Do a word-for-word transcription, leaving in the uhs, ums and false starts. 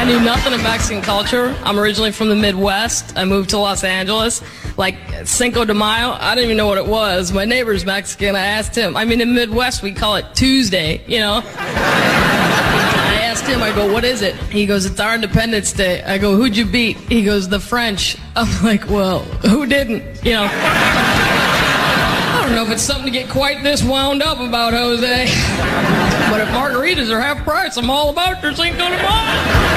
knew nothing of Mexican culture. I'm originally from the Midwest. I moved to Los Angeles. Like Cinco de Mayo, I didn't even know what it was. My neighbor's Mexican. I asked him. I mean, in the Midwest, we call it Tuesday, you know? I asked him, I go, what is it? He goes, it's our Independence Day. I go, who'd you beat? He goes, the French. I'm like, well, who didn't? You know? I don't know if it's something to get quite this wound up about, Jose. But if margaritas are half price, I'm all about your Cinco de Mayo.